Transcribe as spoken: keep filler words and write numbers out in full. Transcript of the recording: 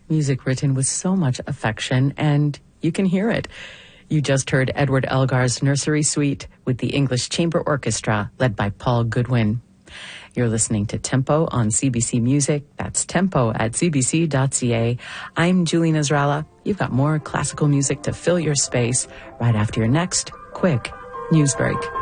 music written with so much affection, and you can hear it. You just heard Edward Elgar's Nursery Suite with the English Chamber Orchestra, led by Paul Goodwin. You're listening to Tempo on C B C Music. That's tempo at c b c dot c a. I'm Julie Nasrallah. You've got more classical music to fill your space right after your next quick news break.